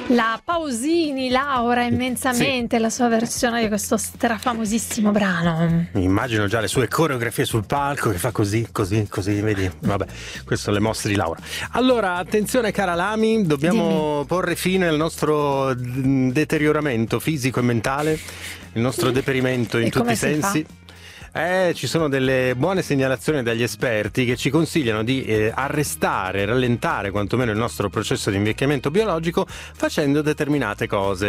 La Pausini, Laura, immensamente, la sua versione di questo strafamosissimo brano. Mi immagino già le sue coreografie sul palco che fa così, vedi? Vabbè, queste sono le mosse di Laura. Allora, attenzione cara Lami, dobbiamo porre fine al nostro deterioramento fisico e mentale, il nostro deperimento in tutti i sensi. Ci sono delle buone segnalazioni dagli esperti che ci consigliano di arrestare, rallentare quantomeno il nostro processo di invecchiamento biologico facendo determinate cose.